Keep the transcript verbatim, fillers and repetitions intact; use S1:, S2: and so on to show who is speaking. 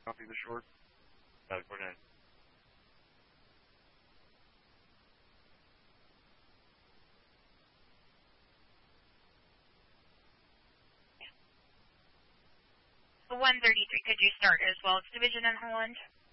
S1: Copy the short. Uh, coordinate.
S2: one thirty-three, could you start as well as Division in Holland?